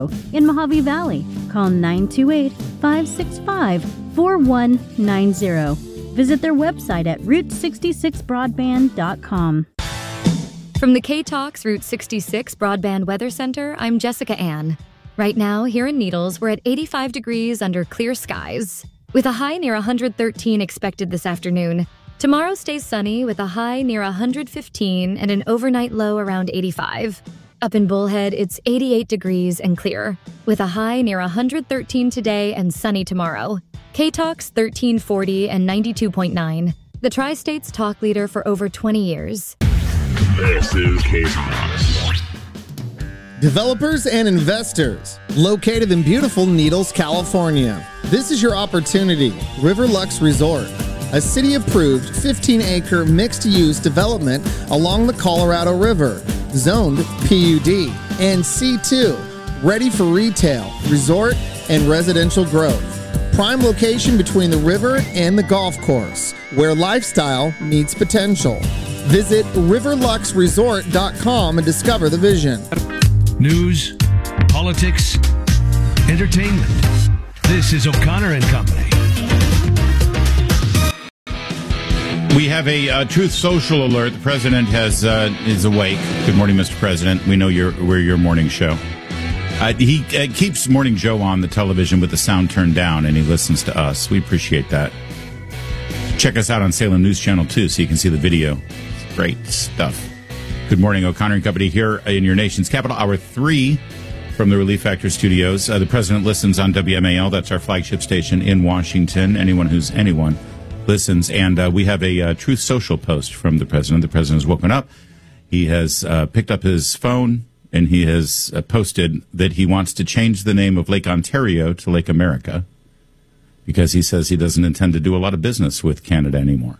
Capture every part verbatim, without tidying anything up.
in Mojave Valley. Call nine two eight, five six five, four one nine zero. Visit their website at route sixty-six broadband dot com. From the K-Talks Route sixty-six Broadband Weather Center, I'm Jessica Ann. Right now, here in Needles, we're at eighty-five degrees under clear skies, with a high near one hundred thirteen expected this afternoon. Tomorrow stays sunny with a high near one hundred fifteen and an overnight low around eighty-five. Up in Bullhead, it's eighty-eight degrees and clear, with a high near one hundred thirteen today and sunny tomorrow. K-Talks thirteen forty and ninety-two point nine, the Tri-State's talk leader for over twenty years. This is K-Talks. Developers and investors located in beautiful Needles, California. This is your opportunity. Riverlux Resort, a city-approved fifteen acre mixed-use development along the Colorado River, zoned P U D and C two, ready for retail, resort, and residential growth. Prime location between the river and the golf course, where lifestyle meets potential. Visit riverlux resort dot com and discover the vision. News, politics, entertainment. This is O'Connor and Company. We have a uh, Truth Social alert. The president has uh, is awake. Good morning, Mister President. We know you're we're your morning show. Uh, he uh, keeps Morning Joe on the television with the sound turned down, and he listens to us. We appreciate that. Check us out on Salem News Channel two so you can see the video. Great stuff. Good morning, O'Connor and Company here in your nation's capital. Hour three from the Relief Factor studios. Uh, the president listens on W M A L. That's our flagship station in Washington. Anyone who's anyone listens. And uh, we have a uh, Truth Social post from the president. The president has woken up. He has uh, picked up his phone, and he has uh, posted that he wants to change the name of Lake Ontario to Lake America because he says he doesn't intend to do a lot of business with Canada anymore.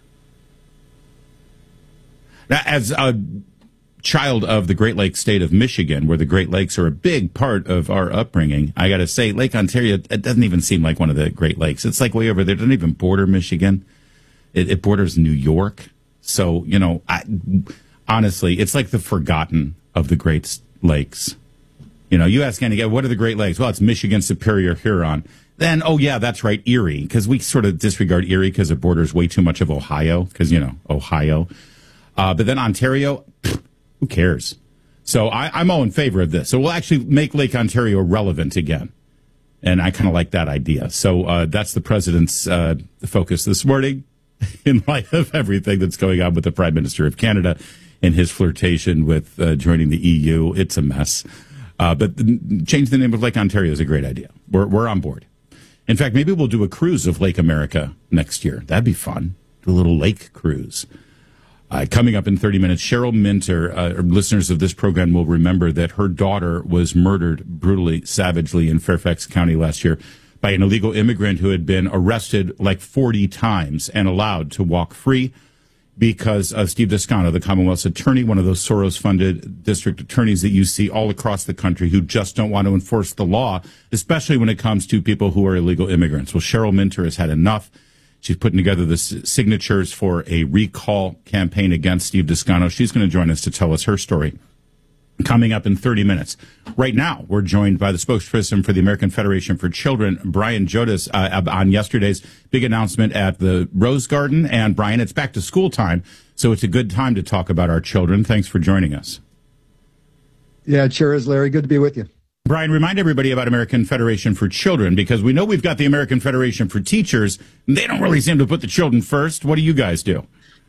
Now, as a child of the Great Lakes state of Michigan, where the Great Lakes are a big part of our upbringing, I got to say, Lake Ontario, it doesn't even seem like one of the Great Lakes. It's like way over there. It doesn't even border Michigan. It, it borders New York. So, you know, I, honestly, it's like the forgotten of the Great Lakes. You know, you ask any guy, what are the Great Lakes? Well, it's Michigan, Superior, Huron. Then, oh, yeah, that's right, Erie, because we sort of disregard Erie because it borders way too much of Ohio, because, you know, Ohio. Uh, but then Ontario, pfft, who cares? So I, I'm all in favor of this. So we'll actually make Lake Ontario relevant again. And I kind of like that idea. So uh, that's the president's uh, focus this morning in light of everything that's going on with the Prime Minister of Canada and his flirtation with uh, joining the E U. It's a mess. Uh, but the, change the name of Lake Ontario is a great idea. We're, we're on board. In fact, maybe we'll do a cruise of Lake America next year. That'd be fun. Do a little lake cruise. Uh, coming up in thirty minutes, Cheryl Minter, uh, listeners of this program will remember that her daughter was murdered brutally, savagely in Fairfax County last year by an illegal immigrant who had been arrested like forty times and allowed to walk free because of Steve Descano, the Commonwealth's attorney, one of those Soros-funded district attorneys that you see all across the country who just don't want to enforce the law, especially when it comes to people who are illegal immigrants. Well, Cheryl Minter has had enough. She's putting together the signatures for a recall campaign against Steve Descano. She's going to join us to tell us her story coming up in thirty minutes. Right now, we're joined by the spokesperson for the American Federation for Children, Brian Jodas, uh, on yesterday's big announcement at the Rose Garden. And, Brian, it's back to school time, so it's a good time to talk about our children. Thanks for joining us. Yeah, it sure is, Larry. Good to be with you. Brian, remind everybody about American Federation for Children, because we know we've got the American Federation for Teachers. And they don't really seem to put the children first. What do you guys do?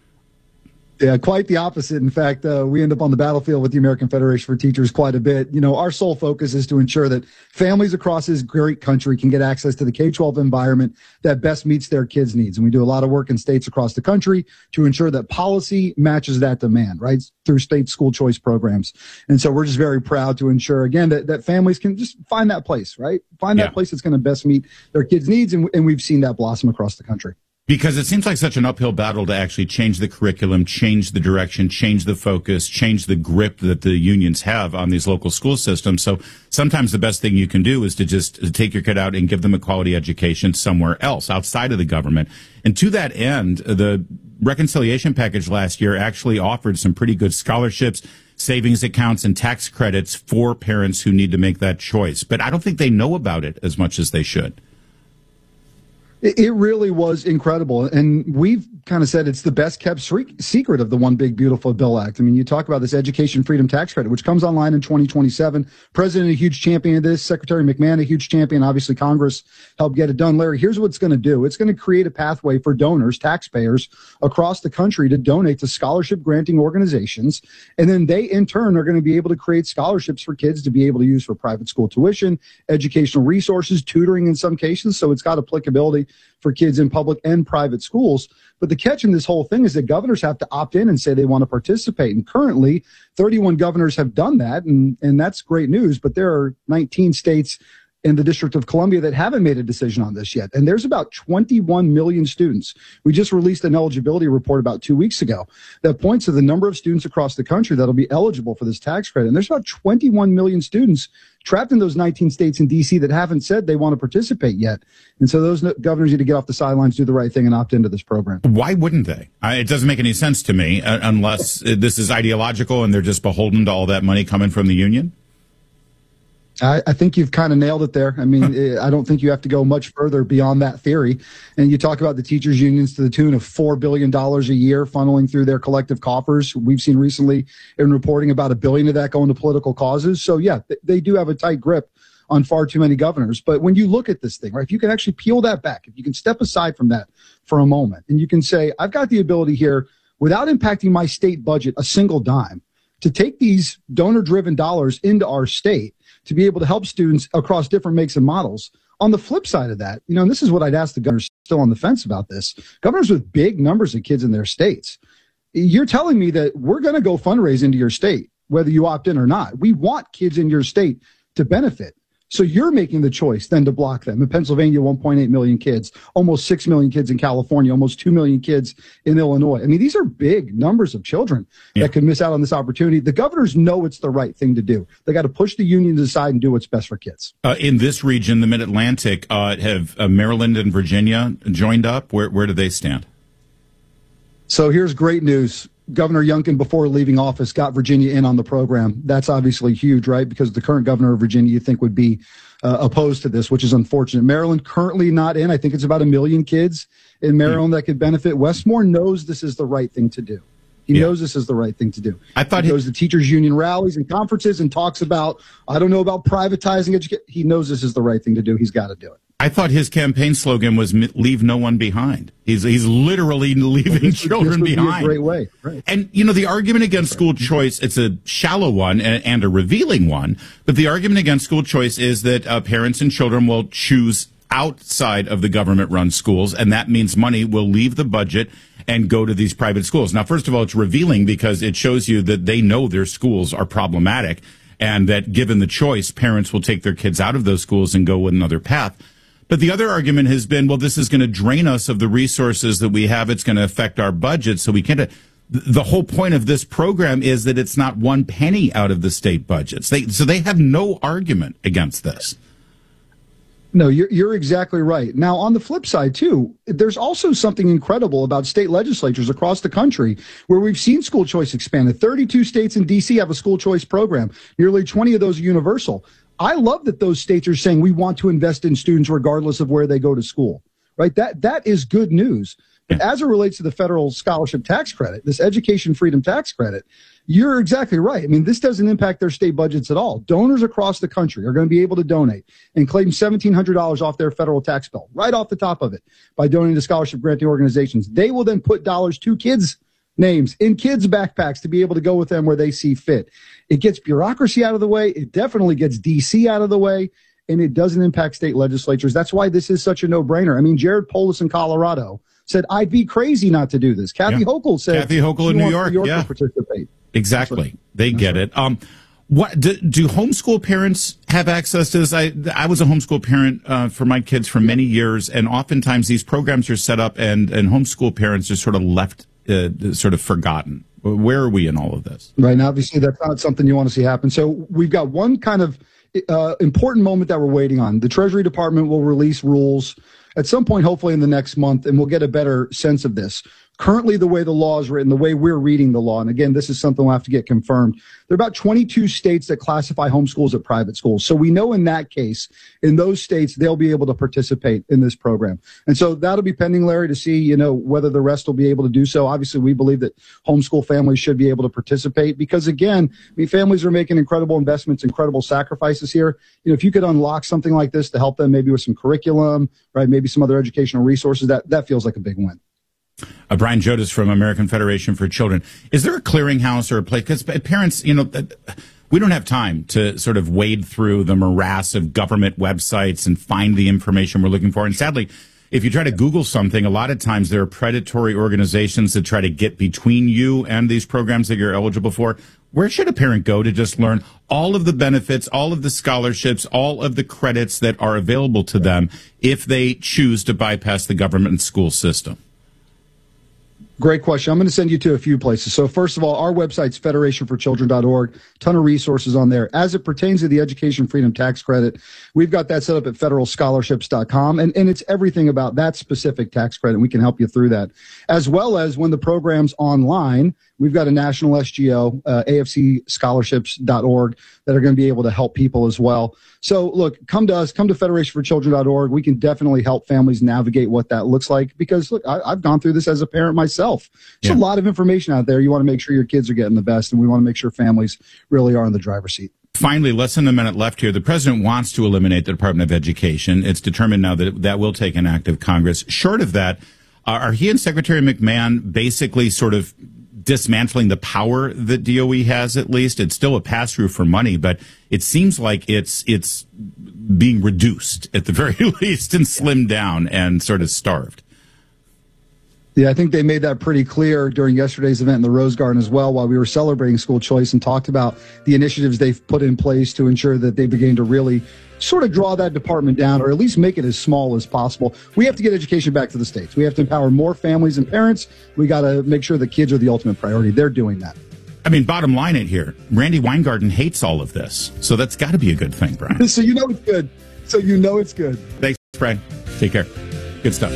Yeah, quite the opposite. In fact, uh, we end up on the battlefield with the American Federation for Teachers quite a bit. You know, our sole focus is to ensure that families across this great country can get access to the K twelve environment that best meets their kids' needs. And we do a lot of work in states across the country to ensure that policy matches that demand, right, through state school choice programs. And so we're just very proud to ensure, again, that, that families can just find that place, right? Find that yeah. place that's going to best meet their kids' needs. And, and we've seen that blossom across the country. Because it seems like such an uphill battle to actually change the curriculum, change the direction, change the focus, change the grip that the unions have on these local school systems. So sometimes the best thing you can do is to just take your kid out and give them a quality education somewhere else, outside of the government. And to that end, the reconciliation package last year actually offered some pretty good scholarships, savings accounts and tax credits for parents who need to make that choice. But I don't think they know about it as much as they should. It really was incredible. And we've kind of said it's the best kept secret of the One Big Beautiful Bill Act. I mean, you talk about this Education Freedom Tax Credit, which comes online in twenty twenty-seven. President, a huge champion of this. Secretary McMahon, a huge champion. Obviously, Congress helped get it done. Larry, here's what it's going to do. It's going to create a pathway for donors, taxpayers across the country to donate to scholarship granting organizations. And then they, in turn, are going to be able to create scholarships for kids to be able to use for private school tuition, educational resources, tutoring in some cases. So it's got applicability for kids in public and private schools. But the catch in this whole thing is that governors have to opt in and say they want to participate. And currently, thirty-one governors have done that, and, and that's great news. But there are nineteen states in the District of Columbia that haven't made a decision on this yet. And there's about twenty-one million students. We just released an eligibility report about two weeks ago that points to the number of students across the country that'll be eligible for this tax credit. And there's about twenty-one million students trapped in those nineteen states in D C that haven't said they want to participate yet. And so those governors need to get off the sidelines, do the right thing, and opt into this program. Why wouldn't they? I, it doesn't make any sense to me uh, unless this is ideological and they're just beholden to all that money coming from the union. I, I think you've kind of nailed it there. I mean, I don't think you have to go much further beyond that theory. And you talk about the teachers' unions to the tune of four billion dollars a year funneling through their collective coffers. We've seen recently in reporting about a billion of that going to political causes. So, yeah, they do have a tight grip on far too many governors. But when you look at this thing, right, if you can actually peel that back, if you can step aside from that for a moment, and you can say, I've got the ability here without impacting my state budget a single dime to take these donor-driven dollars into our state to be able to help students across different makes and models. On the flip side of that, you know, and this is what I'd ask the governors still on the fence about this, governors with big numbers of kids in their states, you're telling me that we're going to go fundraise into your state, whether you opt in or not. We want kids in your state to benefit. So you're making the choice then to block them. In Pennsylvania, one point eight million kids, almost six million kids in California, almost two million kids in Illinois. I mean, these are big numbers of children yeah. that could miss out on this opportunity. The governors know it's the right thing to do. They got to push the unions aside and do what's best for kids. Uh, in this region, the Mid-Atlantic, uh, have uh, Maryland and Virginia joined up? Where, where do they stand? So here's great news. Governor Youngkin, before leaving office, got Virginia in on the program. That's obviously huge, right? Because the current governor of Virginia, you think, would be uh, opposed to this, which is unfortunate. Maryland currently not in. I think it's about a million kids in Maryland mm. that could benefit. Westmore knows this is the right thing to do. He yeah. knows this is the right thing to do. I thought he goes to teachers union rallies and conferences and talks about, I don't know about privatizing education. He knows this is the right thing to do. He's got to do it. I thought his campaign slogan was "Leave no one behind." He's he's literally leaving well, children would, behind. Be a great way, right? And you know the argument against school choice, it's a shallow one and, and a revealing one. But the argument against school choice is that uh, parents and children will choose outside of the government-run schools, and that means money will leave the budget and go to these private schools. Now, first of all, it's revealing because it shows you that they know their schools are problematic, and that given the choice, parents will take their kids out of those schools and go with another path. But the other argument has been, well, this is going to drain us of the resources that we have. It's going to affect our budget. So we can't. The whole point of this program is that it's not one penny out of the state budgets. They, so they have no argument against this. No, you're, you're exactly right. Now, on the flip side, too, there's also something incredible about state legislatures across the country where we've seen school choice expanded. thirty-two states in D C have a school choice program. Nearly twenty of those are universal. I love that those states are saying we want to invest in students regardless of where they go to school, right? That that is good news. But as it relates to the federal scholarship tax credit, this education freedom tax credit, you're exactly right. I mean, this doesn't impact their state budgets at all. Donors across the country are going to be able to donate and claim seventeen hundred dollars off their federal tax bill, right off the top of it, by donating to scholarship granting organizations. They will then put dollars to kids' names in kids' backpacks to be able to go with them where they see fit. It gets bureaucracy out of the way. It definitely gets D C out of the way, and it doesn't impact state legislatures. That's why this is such a no-brainer. I mean, Jared Polis in Colorado said, I'd be crazy not to do this. Kathy yeah. Hochul said, Kathy Hochul in New York, New York yeah. participate. Exactly. Right. They That's get right. it. Um, what do, do homeschool parents have access to this? I, I was a homeschool parent uh, for my kids for many years, and oftentimes these programs are set up and, and homeschool parents are sort of left, uh, sort of forgotten. Where are we in all of this? Right. Now, obviously, that's not something you want to see happen. So we've got one kind of uh, important moment that we're waiting on. The Treasury Department will release rules at some point, hopefully in the next month, and we'll get a better sense of this. Currently, the way the law is written, the way we're reading the law, and again, this is something we'll have to get confirmed, there are about twenty-two states that classify homeschools as private schools. So we know in that case, in those states, they'll be able to participate in this program. And so that'll be pending, Larry, to see, you know, whether the rest will be able to do so. Obviously, we believe that homeschool families should be able to participate because, again, I mean, families are making incredible investments, incredible sacrifices here. You know, if you could unlock something like this to help them maybe with some curriculum, right, maybe some other educational resources, that, that feels like a big win. Uh, Brian Jodas from American Federation for Children. Is there a clearinghouse or a place? Because parents, you know, we don't have time to sort of wade through the morass of government websites and find the information we're looking for. And sadly, if you try to Google something, a lot of times there are predatory organizations that try to get between you and these programs that you're eligible for. Where should a parent go to just learn all of the benefits, all of the scholarships, all of the credits that are available to them if they choose to bypass the government school system? Great question. I'm going to send you to a few places. So first of all, our website's federation for children dot org. Ton of resources on there. As it pertains to the Education Freedom Tax Credit, we've got that set up at federal scholarships dot com. And, and it's everything about that specific tax credit. We can help you through that. As well as when the program's online, we've got a national S G O, uh, A F C scholarships dot org, that are going to be able to help people as well. So look, come to us, come to federation for children dot org. We can definitely help families navigate what that looks like because look, I, I've gone through this as a parent myself. There's yeah. a lot of information out there. You want to make sure your kids are getting the best, and we want to make sure families really are in the driver's seat. Finally, less than a minute left here. The president wants to eliminate the Department of Education. It's determined now that that will take an act of Congress. Short of that, uh, are he and Secretary McMahon basically sort of dismantling the power that D O E has? At least it's still a pass through for money, but it seems like it's it's being reduced at the very least and slimmed down and sort of starved. Yeah, I think they made that pretty clear during yesterday's event in the Rose Garden as well, while we were celebrating school choice and talked about the initiatives they've put in place to ensure that they begin to really sort of draw that department down or at least make it as small as possible. We have to get education back to the states. We have to empower more families and parents. We got to make sure the kids are the ultimate priority. They're doing that. I mean, bottom line it here, Randy Weingarten hates all of this. So that's got to be a good thing, Brian. So you know it's good. So you know it's good. Thanks, Brian. Take care. Good stuff.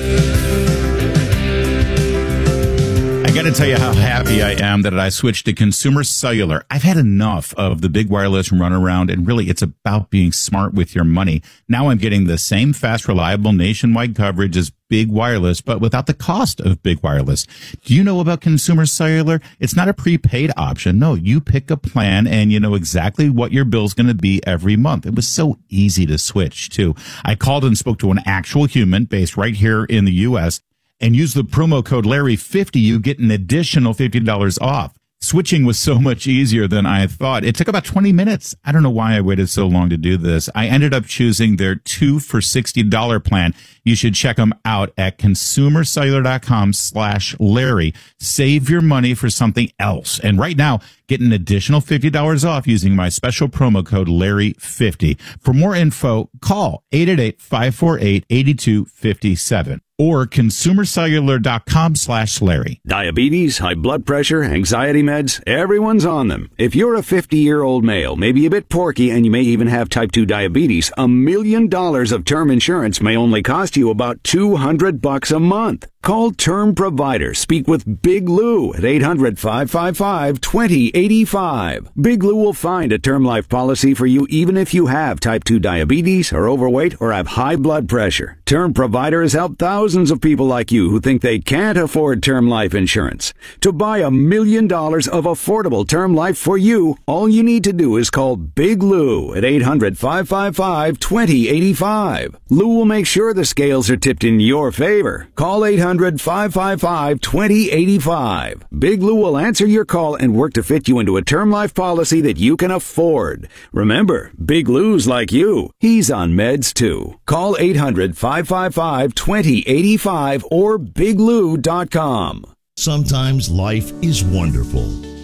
I got to tell you how happy I am that I switched to Consumer Cellular. I've had enough of the big wireless runaround, and really it's about being smart with your money. Now I'm getting the same fast, reliable nationwide coverage as big wireless, but without the cost of big wireless. Do you know about Consumer Cellular? It's not a prepaid option. No, you pick a plan and you know exactly what your bill's going to be every month. It was so easy to switch too. I called and spoke to an actual human based right here in the U S and use the promo code Larry fifty, you get an additional fifty dollars off. Switching was so much easier than I thought. It took about twenty minutes. I don't know why I waited so long to do this. I ended up choosing their two for sixty dollars plan. You should check them out at consumercellular.com slash Larry. Save your money for something else. And right now, get an additional fifty dollars off using my special promo code Larry fifty. For more info, call eight eight eight, five four eight, eight two five seven. Or consumercellular.com slash Larry. Diabetes, high blood pressure, anxiety meds, everyone's on them. If you're a fifty-year-old male, maybe a bit porky, and you may even have type two diabetes, a million dollars of term insurance may only cost you about two hundred bucks a month. Call Term Provider. Speak with Big Lou at eight hundred, five five five, two zero eight five. Big Lou will find a term life policy for you even if you have type two diabetes, are overweight, or have high blood pressure. Term Provider has helped thousands of people like you who think they can't afford term life insurance. To buy a million dollars of affordable term life for you, all you need to do is call Big Lou at eight hundred, five five five, two zero eight five. Lou will make sure the scales are tipped in your favor. Call eight hundred, five five five, two zero eight five. Big Lou will answer your call and work to fit you into a term life policy that you can afford. Remember, Big Lou's like you. He's on meds too. Call eight hundred, five five five, two zero eight five or big lou dot com. Sometimes life is wonderful,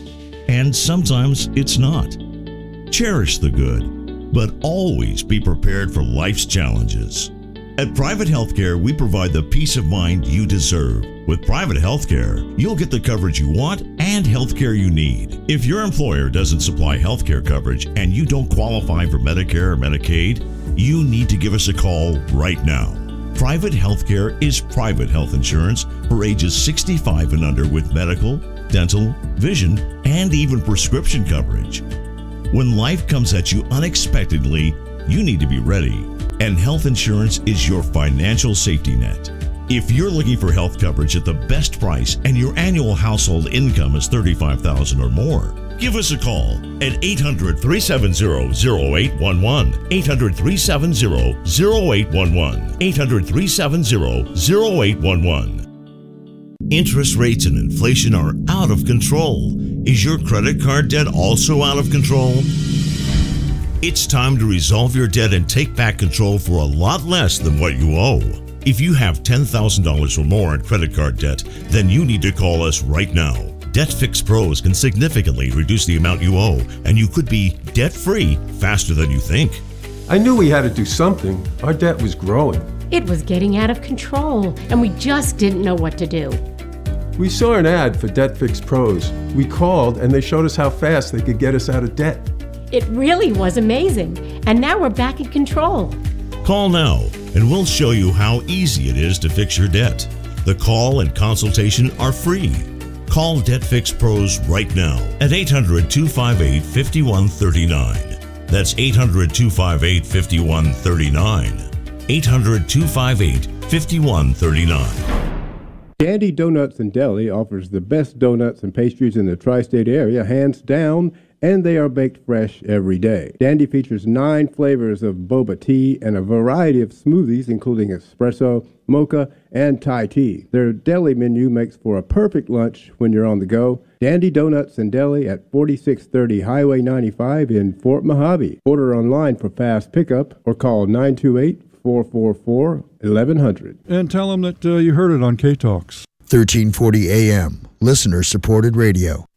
and sometimes it's not. Cherish the good, but always be prepared for life's challenges. At Private Healthcare, we provide the peace of mind you deserve. With Private Healthcare, you'll get the coverage you want and healthcare you need. If your employer doesn't supply healthcare coverage and you don't qualify for Medicare or Medicaid, you need to give us a call right now. Private healthcare is private health insurance for ages sixty-five and under with medical, dental, vision, and even prescription coverage. When life comes at you unexpectedly, you need to be ready, and health insurance is your financial safety net. If you're looking for health coverage at the best price and your annual household income is thirty-five thousand dollars or more, give us a call at eight hundred, three seven zero, zero eight one one, eight hundred, three seven zero, zero eight one one, eight hundred, three seven zero, zero eight one one. Interest rates and inflation are out of control. Is your credit card debt also out of control? It's time to resolve your debt and take back control for a lot less than what you owe. If you have ten thousand dollars or more in credit card debt, then you need to call us right now. DebtFix Pros can significantly reduce the amount you owe, and you could be debt-free faster than you think. I knew we had to do something. Our debt was growing. It was getting out of control, and we just didn't know what to do. We saw an ad for DebtFix Pros. We called, and they showed us how fast they could get us out of debt. It really was amazing, and now we're back in control. Call now, and we'll show you how easy it is to fix your debt. The call and consultation are free. Call DebtFix Pros right now at eight hundred, two five eight, five one three nine. That's eight hundred, two five eight, five one three nine. eight hundred, two five eight, five one three nine. Dandy Donuts and Deli offers the best donuts and pastries in the tri-state area, hands down, and they are baked fresh every day. Dandy features nine flavors of boba tea and a variety of smoothies, including espresso, mocha, and Thai tea. Their deli menu makes for a perfect lunch when you're on the go. Dandy Donuts and Deli at forty-six thirty Highway ninety-five in Fort Mojave. Order online for fast pickup or call nine two eight, four four four, eleven hundred. And tell them that uh, you heard it on K-Talks. thirteen forty A M, listener-supported radio.